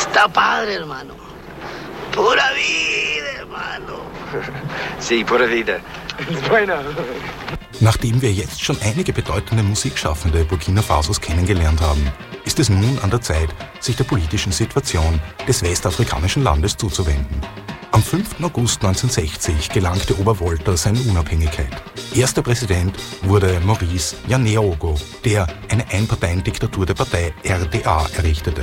Sta padre, hermano. Pura vida, hermano. Sí, pura vida. Bueno. Nachdem wir jetzt schon einige bedeutende Musikschaffende Burkina Fasos kennengelernt haben, ist es nun an der Zeit, sich der politischen Situation des westafrikanischen Landes zuzuwenden. Am 5. August 1960 gelangte Obervolta seine Unabhängigkeit. Erster Präsident wurde Maurice Yaneogo, der eine Einparteiendiktatur der Partei RDA errichtete.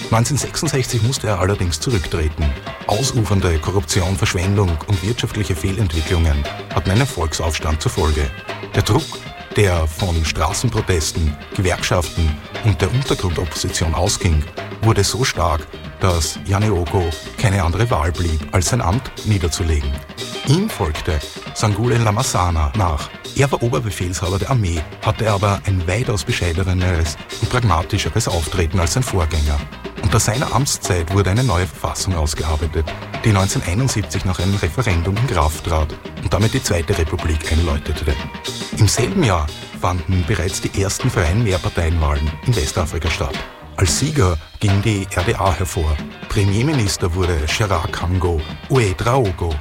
1966 musste er allerdings zurücktreten. Ausufernde Korruption, Verschwendung und wirtschaftliche Fehlentwicklungen hatten einen Volksaufstand zur Folge. Der Druck, der von Straßenprotesten, Gewerkschaften und der Untergrundopposition ausging, wurde so stark, dass Yaneogo keine andere Wahl blieb, als sein Amt niederzulegen. Ihm folgte Sangoule Lamasana nach. Er war Oberbefehlshaber der Armee, hatte aber ein weitaus bescheideneres und pragmatischeres Auftreten als sein Vorgänger. Unter seiner Amtszeit wurde eine neue Verfassung ausgearbeitet, die 1971 nach einem Referendum in Kraft trat und damit die Zweite Republik einläutete. Im selben Jahr fanden bereits die ersten freien Mehrparteienwahlen in Westafrika statt. Als Sieger ging die RDA hervor. Premierminister wurde Gerard Kango Ouedraogo.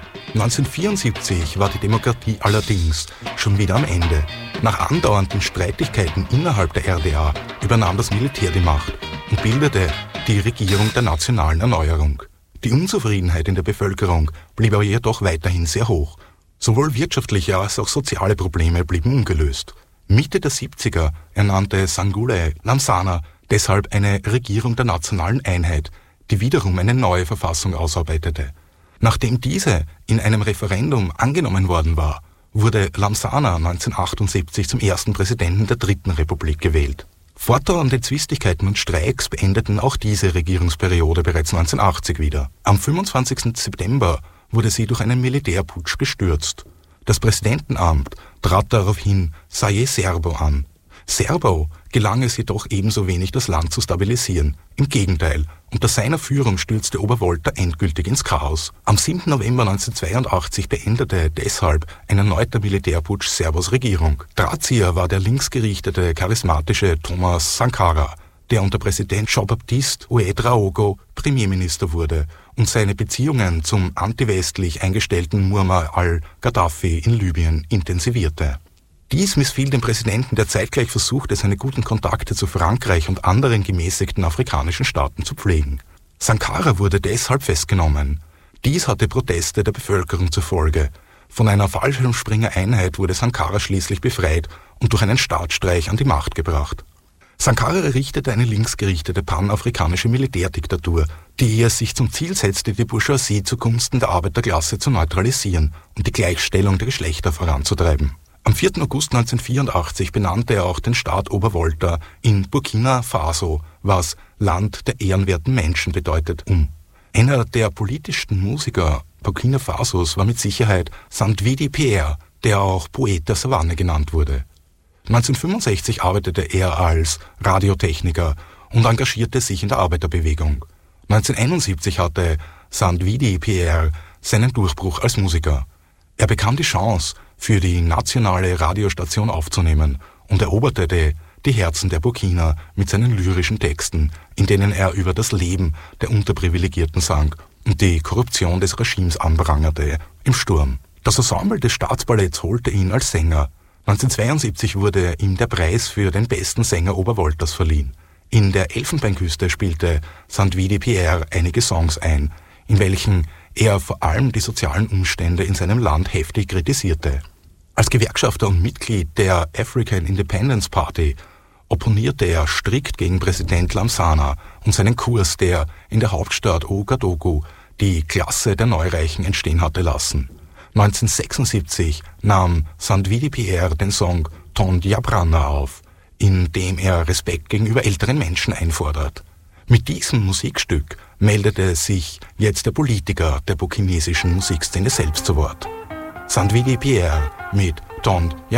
1974 war die Demokratie allerdings schon wieder am Ende. Nach andauernden Streitigkeiten innerhalb der RDA übernahm das Militär die Macht und bildete die Regierung der nationalen Erneuerung. Die Unzufriedenheit in der Bevölkerung blieb aber jedoch weiterhin sehr hoch. Sowohl wirtschaftliche als auch soziale Probleme blieben ungelöst. Mitte der 70er ernannte Sangoule Lamasana deshalb eine Regierung der nationalen Einheit, die wiederum eine neue Verfassung ausarbeitete. Nachdem diese in einem Referendum angenommen worden war, wurde Lamasana 1978 zum ersten Präsidenten der Dritten Republik gewählt. Fortdauernde Zwistigkeiten und Streiks beendeten auch diese Regierungsperiode bereits 1980 wieder. Am 25. September wurde sie durch einen Militärputsch gestürzt. Das Präsidentenamt trat daraufhin Saye Serbo an. Serbo gelang es jedoch ebenso wenig, das Land zu stabilisieren. Im Gegenteil, unter seiner Führung stürzte Obervolta endgültig ins Chaos. Am 7. November 1982 beendete deshalb ein erneuter Militärputsch Serbos Regierung. Drahtzieher war der linksgerichtete, charismatische Thomas Sankara, der unter Präsident Jean-Baptiste Ouedraogo Premierminister wurde und seine Beziehungen zum antiwestlich eingestellten Muammar al-Gaddafi in Libyen intensivierte. Dies missfiel dem Präsidenten, der zeitgleich versuchte, seine guten Kontakte zu Frankreich und anderen gemäßigten afrikanischen Staaten zu pflegen. Sankara wurde deshalb festgenommen. Dies hatte Proteste der Bevölkerung zur Folge. Von einer Fallschirmspringer-Einheit wurde Sankara schließlich befreit und durch einen Staatsstreich an die Macht gebracht. Sankara errichtete eine linksgerichtete panafrikanische Militärdiktatur, die es sich zum Ziel setzte, die Bourgeoisie zugunsten der Arbeiterklasse zu neutralisieren und die Gleichstellung der Geschlechter voranzutreiben. Am 4. August 1984 benannte er auch den Staat Obervolta in Burkina Faso, was Land der ehrenwerten Menschen bedeutet, um. Einer der politischsten Musiker Burkina Fasos war mit Sicherheit Sandwidi Pierre, der auch Poet der Savanne genannt wurde. 1965 arbeitete er als Radiotechniker und engagierte sich in der Arbeiterbewegung. 1971 hatte Sandwidi Pierre seinen Durchbruch als Musiker. Er bekam die Chance, für die nationale Radiostation aufzunehmen und eroberte die Herzen der Burkiner mit seinen lyrischen Texten, in denen er über das Leben der Unterprivilegierten sang und die Korruption des Regimes anprangerte im Sturm. Das Ensemble des Staatsballetts holte ihn als Sänger. 1972 wurde ihm der Preis für den besten Sänger Obervoltas verliehen. In der Elfenbeinküste spielte Sandwidi Pierre einige Songs ein, in welchen er vor allem die sozialen Umstände in seinem Land heftig kritisierte. Als Gewerkschafter und Mitglied der African Independence Party opponierte er strikt gegen Präsident Lamasana und seinen Kurs, der in der Hauptstadt Ouagadougou die Klasse der Neureichen entstehen hatte lassen. 1976 nahm Sandwidi Pierre den Song Ton Diabrana auf, in dem er Respekt gegenüber älteren Menschen einfordert. Mit diesem Musikstück meldete sich jetzt der Politiker der burkinesischen Musikszene selbst zu Wort. Sandwidi Pierre mit Ton